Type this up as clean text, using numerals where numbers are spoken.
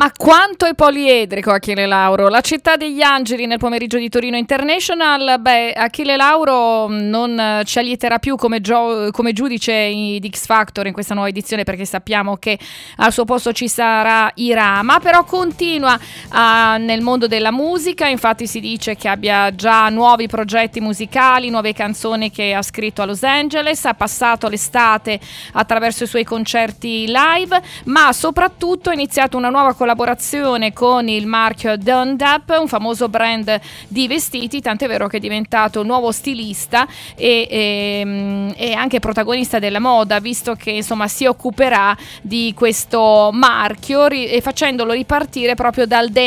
Ma quanto è poliedrico Achille Lauro. La città degli angeli nel pomeriggio di Torino International. Beh, Achille Lauro non ci allieterà più come giudice di X Factor in questa nuova edizione, perché sappiamo che al suo posto ci sarà Irama, però continua nel mondo della musica. Infatti si dice che abbia già nuovi progetti musicali, nuove canzoni che ha scritto a Los Angeles. Ha passato l'estate attraverso i suoi concerti live, ma soprattutto ha iniziato una nuova collaborazione con il marchio Dundap, un famoso brand di vestiti, tant'è vero che è diventato nuovo stilista e anche protagonista della moda, visto che insomma si occuperà di questo marchio e facendolo ripartire proprio dal